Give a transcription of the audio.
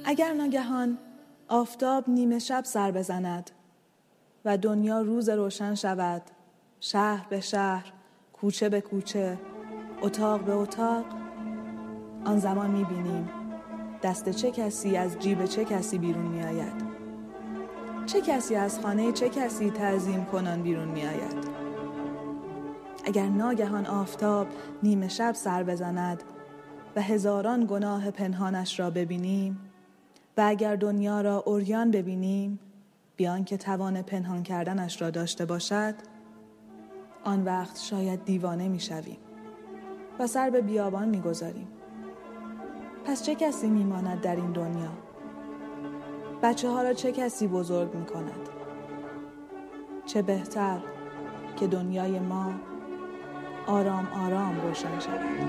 اگر ناگهان آفتاب نیمه شب سر بزند و دنیا روز روشن شود، شهر به شهر، کوچه به کوچه، اتاق به اتاق، آن زمان می‌بینیم دست چه کسی از جیب چه کسی بیرون می‌آید، چه کسی از خانه چه کسی تعظیم کنان بیرون می‌آید. اگر ناگهان آفتاب نیمه شب سر بزند و هزاران گناه پنهانش را ببینیم و اگر دنیا را عریان ببینیم بیان که توان پنهان کردنش را داشته باشد، آن وقت شاید دیوانه می‌شویم و سر به بیابان می‌گذاریم. پس چه کسی می‌ماند در این دنیا؟ بچه‌ها را چه کسی بزرگ می‌کند؟ چه بهتر که دنیای ما آرام آرام روشن شود.